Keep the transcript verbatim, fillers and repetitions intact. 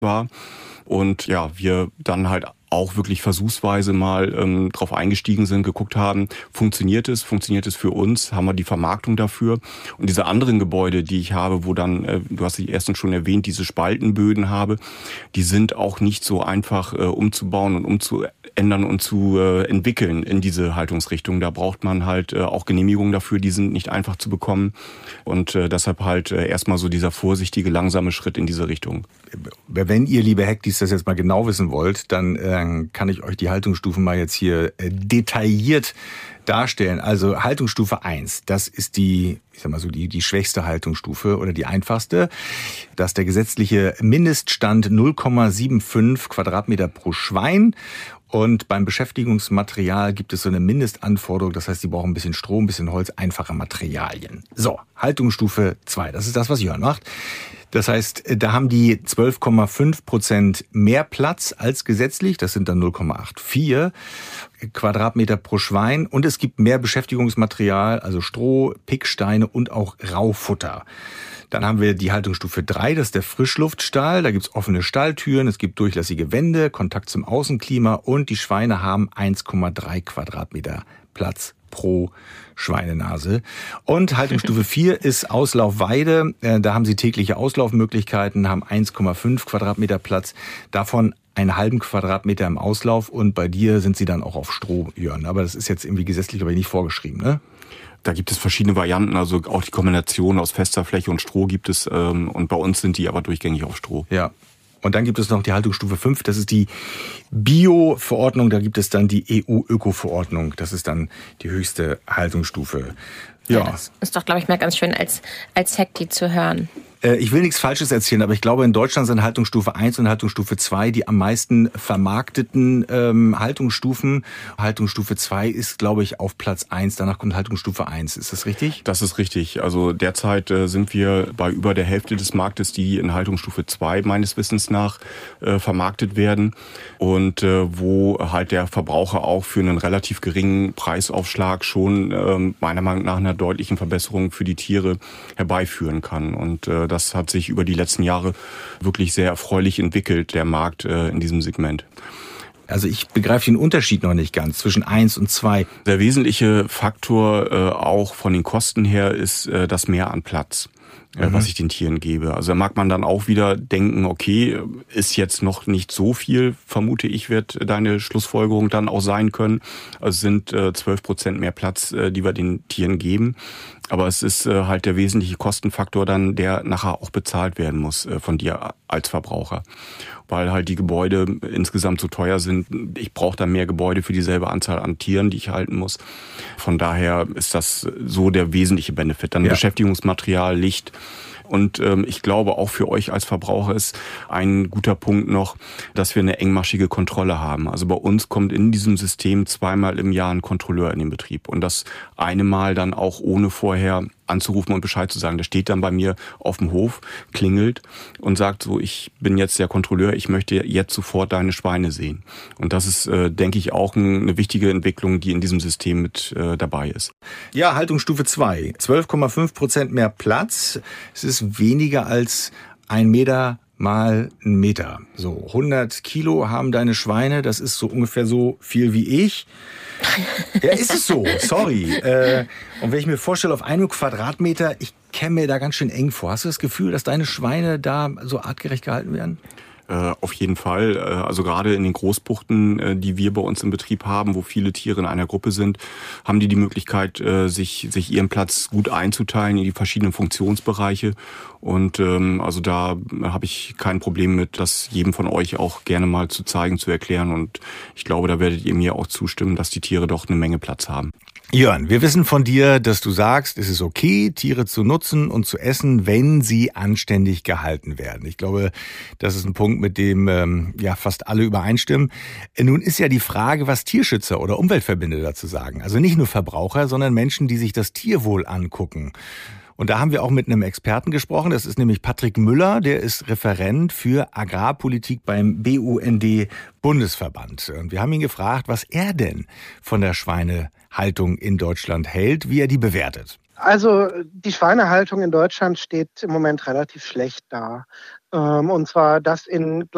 war. Und ja, wir dann halt auch wirklich versuchsweise mal ähm, drauf eingestiegen sind, geguckt haben, funktioniert es, funktioniert es für uns, haben wir die Vermarktung dafür. Und diese anderen Gebäude, die ich habe, wo dann, äh, du hast die ersten schon erwähnt, diese Spaltenböden habe, die sind auch nicht so einfach äh, umzubauen und umzuändern und zu äh, entwickeln in diese Haltungsrichtung. Da braucht man halt äh, auch Genehmigungen dafür, die sind nicht einfach zu bekommen. Und äh, deshalb halt äh, erstmal so dieser vorsichtige, langsame Schritt in diese Richtung. Wenn ihr, liebe Heckdies, das jetzt mal genau wissen wollt, dann äh, kann ich euch die Haltungsstufen mal jetzt hier äh, detailliert darstellen. Also Haltungsstufe eins, das ist die, ich sag mal so, die, die schwächste Haltungsstufe oder die einfachste. Das ist der gesetzliche Mindeststand null Komma fünfundsiebzig Quadratmeter pro Schwein. Und beim Beschäftigungsmaterial gibt es so eine Mindestanforderung, das heißt, sie brauchen ein bisschen Strom, ein bisschen Holz, einfache Materialien. So, Haltungsstufe zwei, das ist das, was Jörn macht. Das heißt, da haben die zwölf Komma fünf Prozent mehr Platz als gesetzlich. Das sind dann null Komma vierundachtzig Quadratmeter pro Schwein. Und es gibt mehr Beschäftigungsmaterial, also Stroh, Picksteine und auch Raufutter. Dann haben wir die Haltungsstufe drei, das ist der Frischluftstall. Da gibt's offene Stalltüren, es gibt durchlässige Wände, Kontakt zum Außenklima und die Schweine haben eins Komma drei Quadratmeter Platz pro Schweinenase. Und Haltungsstufe vier ist Auslaufweide. Da haben sie tägliche Auslaufmöglichkeiten, haben eins Komma fünf Quadratmeter Platz, davon einen halben Quadratmeter im Auslauf. Und bei dir sind sie dann auch auf Stroh, Jörn. Aber das ist jetzt irgendwie gesetzlich aber nicht vorgeschrieben, ne? Da gibt es verschiedene Varianten, also auch die Kombination aus fester Fläche und Stroh gibt es. Ähm, und bei uns sind die aber durchgängig auf Stroh. Ja. Und dann gibt es noch die Haltungsstufe fünf, das ist die Bio-Verordnung, da gibt es dann die E U-Öko-Verordnung, das ist dann die höchste Haltungsstufe. Ja, ja, das ist doch, glaube ich, mal ganz schön als, als Heckdies zu hören. Ich will nichts Falsches erzählen, aber ich glaube, in Deutschland sind Haltungsstufe eins und Haltungsstufe zwei die am meisten vermarkteten ähm, Haltungsstufen. Haltungsstufe zwei ist, glaube ich, auf Platz eins. Danach kommt Haltungsstufe eins. Ist das richtig? Das ist richtig. Also derzeit äh, sind wir bei über der Hälfte des Marktes, die in Haltungsstufe zwei meines Wissens nach äh, vermarktet werden. Und äh, wo halt der Verbraucher auch für einen relativ geringen Preisaufschlag schon äh, meiner Meinung nach einer deutlichen Verbesserung für die Tiere herbeiführen kann. Und äh, das hat sich über die letzten Jahre wirklich sehr erfreulich entwickelt, der Markt äh, in diesem Segment. Also ich begreife den Unterschied noch nicht ganz zwischen eins und zwei. Der wesentliche Faktor äh, auch von den Kosten her ist äh, das Mehr an Platz, äh, mhm. was ich den Tieren gebe. Also da mag man dann auch wieder denken, okay, ist jetzt noch nicht so viel, vermute ich, wird deine Schlussfolgerung dann auch sein können. Also es sind äh, zwölf Prozent mehr Platz, äh, die wir den Tieren geben. Aber es ist äh, halt der wesentliche Kostenfaktor dann, der nachher auch bezahlt werden muss äh, von dir als Verbraucher. Weil halt die Gebäude insgesamt so teuer sind. Ich brauche da mehr Gebäude für dieselbe Anzahl an Tieren, die ich halten muss. Von daher ist das so der wesentliche Benefit. Dann ja. Beschäftigungsmaterial, Licht. Und ähm, ich glaube, auch für euch als Verbraucher ist ein guter Punkt noch, dass wir eine engmaschige Kontrolle haben. Also bei uns kommt in diesem System zweimal im Jahr ein Kontrolleur in den Betrieb. Und das eine Mal dann auch ohne vorher anzurufen und Bescheid zu sagen. Der steht dann bei mir auf dem Hof, klingelt und sagt so, ich bin jetzt der Kontrolleur, ich möchte jetzt sofort deine Schweine sehen. Und das ist, äh, denke ich, auch eine wichtige Entwicklung, die in diesem System mit äh, dabei ist. Ja, Haltungsstufe zwei. zwölf Komma fünf Prozent mehr Platz. Es ist weniger als ein Meter mal ein Meter. So, hundert Kilo haben deine Schweine. Das ist so ungefähr so viel wie ich. Ja, ist es so. Sorry. Äh, und wenn ich mir vorstelle, auf einem Quadratmeter, ich käme mir da ganz schön eng vor. Hast du das Gefühl, dass deine Schweine da so artgerecht gehalten werden? Äh, auf jeden Fall. Also gerade in den Großbuchten, die wir bei uns im Betrieb haben, wo viele Tiere in einer Gruppe sind, haben die die Möglichkeit, sich, sich ihren Platz gut einzuteilen in die verschiedenen Funktionsbereiche. Und ähm, also da habe ich kein Problem mit, das jedem von euch auch gerne mal zu zeigen, zu erklären. Und ich glaube, da werdet ihr mir auch zustimmen, dass die Tiere doch eine Menge Platz haben. Jörn, wir wissen von dir, dass du sagst, es ist okay, Tiere zu nutzen und zu essen, wenn sie anständig gehalten werden. Ich glaube, das ist ein Punkt, mit dem ähm, ja fast alle übereinstimmen. Nun ist ja die Frage, was Tierschützer oder Umweltverbände dazu sagen. Also nicht nur Verbraucher, sondern Menschen, die sich das Tierwohl angucken. Und da haben wir auch mit einem Experten gesprochen. Das ist nämlich Patrick Müller, der ist Referent für Agrarpolitik beim B U N D-Bundesverband. Und wir haben ihn gefragt, was er denn von der Schweinehaltung in Deutschland hält, wie er die bewertet. Also die Schweinehaltung in Deutschland steht im Moment relativ schlecht da. Und zwar das in